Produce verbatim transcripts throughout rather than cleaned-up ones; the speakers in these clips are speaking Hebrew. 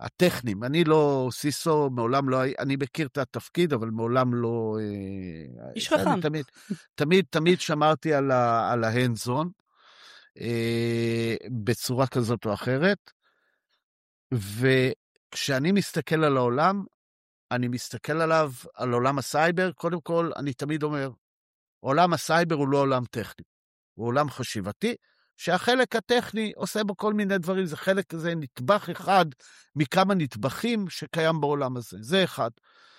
הטכנים, אני לא סיסו, מעולם לא, אני מכיר את התפקיד, אבל מעולם לא... איש חכם. תמיד, תמיד, תמיד שמרתי על, ה, על ההנדזון, בצורה כזאת או אחרת, וכשאני מסתכל על העולם, אני מסתכל עליו, על עולם הסייבר, קודם כל, אני תמיד אומר, עולם הסייבר הוא לא עולם טכני, הוא עולם חשיבתי, שהחלק הטכני עושה בו כל מיני דברים, זה חלק, זה נטבח אחד מכמה נטבחים שקיים בעולם הזה, זה אחד.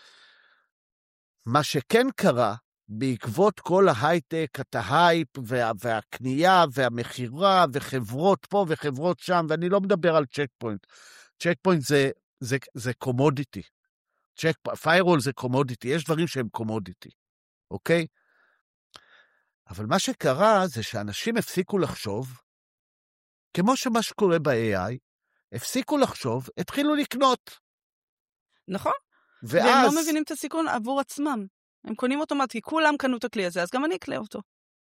מה שכן קרה, בעקבות כל ההייטק, ההייפ וה, והקנייה והמחירה וחברות פה וחברות שם, ואני לא מדבר על צ'ק פוינט, צ'ק פוינט זה, זה, זה קומודיטי, פיירול זה קומודיטי, יש דברים שהם קומודיטי, אוקיי? אבל מה שקרה זה שאנשים הפסיקו לחשוב, כמו שמה שקורה ב-איי איי, הפסיקו לחשוב, התחילו לקנות. נכון. ואז... והם לא מבינים את הסיכון עבור עצמם. הם קונים אוטומט, כי כולם קנו את הכלי הזה, אז גם אני אקלה אותו.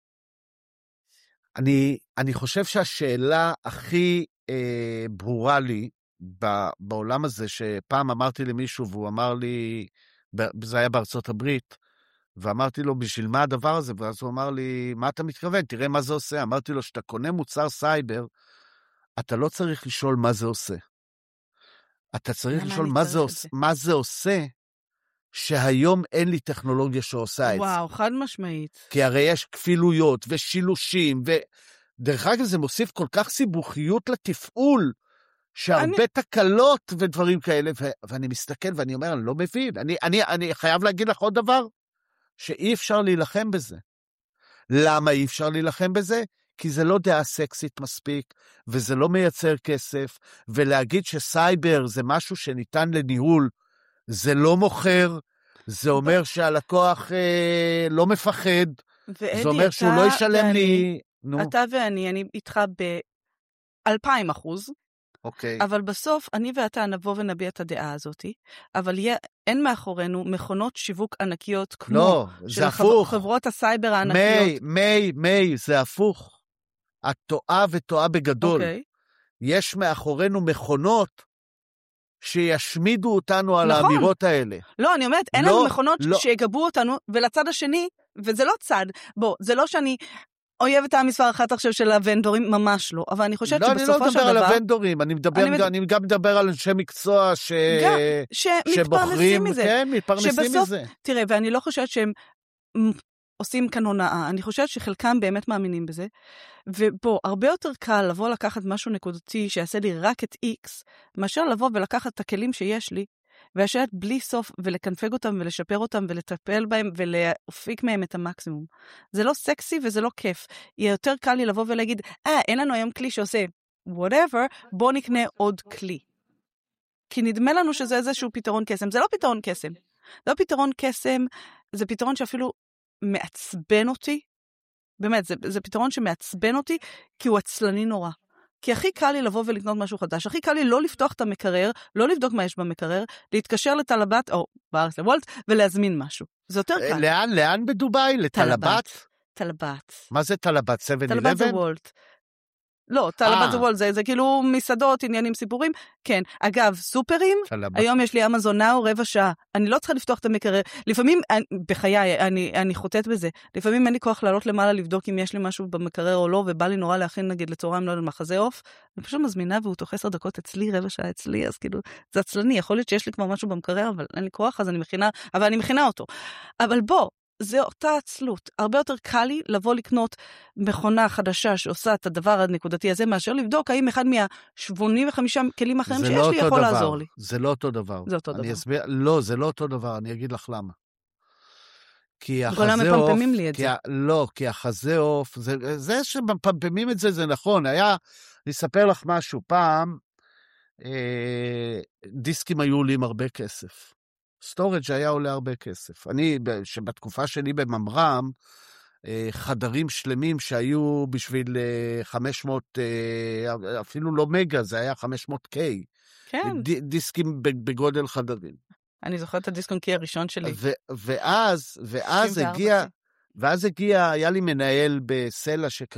אני, אני חושב שהשאלה הכי אה, ברורה לי, בעולם הזה, שפעם אמרתי למישהו, והוא אמר לי, זה היה בארצות הברית, ואמרתי לו, בשביל מה הדבר הזה? ואז הוא אמר לי, מה אתה מתכוון? תראה מה זה עושה. אמרתי לו, שאתה קונה מוצר סייבר, אתה לא צריך לשאול מה זה עושה. אתה צריך לשאול מה זה, עוש... מה זה עושה, שהיום אין לי טכנולוגיה שעושה את זה. וואו, חד משמעית. כי הרי יש כפילויות ושילושים, ודרך אגב זה מוסיף כל כך סיבוכיות לתפעול, שהרבה אני... תקלות ודברים כאלה, ו... ואני מסתכל ואני אומר, אני לא מבין. אני, אני, אני חייב להגיד לך עוד דבר, שאי אפשר להילחם בזה. למה אי אפשר להילחם בזה? כי זה לא דעה סקסית מספיק, וזה לא מייצר כסף, ולהגיד שסייבר זה משהו שניתן לניהול, זה לא מוכר, זה אומר שהלקוח אה, לא מפחד, ואדי, זה אומר שהוא לא ישלם ואני, לי... נו. אתה ואני, אני איתך באלפיים אחוז, אוקיי. אבל בסוף אני ואתה נבוא ונביע את הדעה הזאת, אבל יהיה, אין מאחורינו מכונות שיווק ענקיות כמו לא, של זה הפוך. חברות הסייבר הענקיות. מי, מי, מי, זה הפוך. את טועה וטועה בגדול. אוקיי. יש מאחורינו מכונות שישמידו אותנו על נכון. האמירות האלה. לא, אני אומרת, אין לא, לנו מכונות לא. שיגבו אותנו, ולצד השני, וזה לא צד, בוא, זה לא שאני אויבת המספר אחת עכשיו של הוונדורים, ממש לא, אבל אני חושבת לא, שבסופו של דבר... לא, אני לא מדבר על הוונדורים, אני, מדבר, אני, גם, אני גם מדבר על אנשי מקצוע ש... גם, שמתפרנסים מזה. כן, מתפרנסים שבסוף, מזה. תראה, ואני לא חושבת שהם עושים כאן הונאה, אני חושבת שחלקם באמת מאמינים בזה, ובוא, הרבה יותר קל לבוא לקחת משהו נקודתי שיעשה לי רק את X, מאשר לבוא ולקחת את הכלים שיש לי, והשארת בלי סוף ולקנפג אותם ולשפר אותם ולטפל בהם ולהפיק מהם את המקסימום. זה לא סקסי וזה לא כיף. יהיה יותר קל לי לבוא ולהגיד, אה, אין לנו היום כלי שעושה whatever, בוא נקנה עוד כלי. כי נדמה לנו שזה איזשהו פתרון קסם. זה לא פתרון קסם. זה לא פתרון קסם, זה פתרון שאפילו מעצבן אותי. באמת, זה, זה פתרון שמעצבן אותי, כי הוא עצלני נורא. כי הכי קל לי לבוא ולקנות משהו חדש, הכי קל לי לא לפתוח את המקרר, לא לבדוק מה יש במקרר, להתקשר לטלבת, או בארץ לוולט, ולהזמין משהו. זה יותר קל. לאן, לאן בדוביי? לטלבת? טלבת. מה זה טלבת? שבע אלף? טלבת זה וולט. לא, טלבת זה וולט, זה, זה כאילו מסעדות, עניינים, סיפורים. כן. אגב, סופרים, טלבת. היום יש לי אמזון נאו רבע שעה. אני לא צריכה לפתוח את המקרר. לפעמים, אני, בחיי, אני, אני חוטאת בזה. לפעמים אין לי כוח לעלות למעלה לבדוק אם יש לי משהו במקרר או לא, ובא לי נורא להכין, נגיד, לצהריים, לא למחזה עוף. אני פשוט מזמינה והוא תוך עשר דקות אצלי, רבע שעה אצלי, אז כאילו, זה עצלני. יכול להיות שיש לי כבר משהו במקרר, אבל אין לי כוח, אז אני מכינה, אבל אני מכינה אותו. אבל בוא, זה אותה עצלות. הרבה יותר קל לי לבוא לקנות מכונה חדשה שעושה את הדבר הנקודתי הזה, מאשר לבדוק האם אחד מה-שמונים וחמישה כלים אחרים שיש לא לי יכול דבר. לעזור לי. זה לא אותו דבר. זה אותו אני דבר. אסביר, לא, זה לא אותו דבר, אני אגיד לך למה. כי כולם החזה עוף, מפמפמים לי את כי זה. ה... לא, כי החזה עוף, זה, זה שמפמפמים את זה, זה נכון. היה, אני אספר לך משהו, פעם, אה, דיסקים היו עולים הרבה כסף. סטורג' היה עולה הרבה כסף. אני, שבתקופה שלי בממר"ם, חדרים שלמים שהיו בשביל חמש מאות, אפילו לא מגה, זה היה חמש מאות קיי. כן. דיסקים בגודל חדרים. אני זוכרת את הדיסק און קי הראשון שלי. ו- ואז, ואז הגיע, ואז הגיע, היה לי מנהל בסלע שקרה,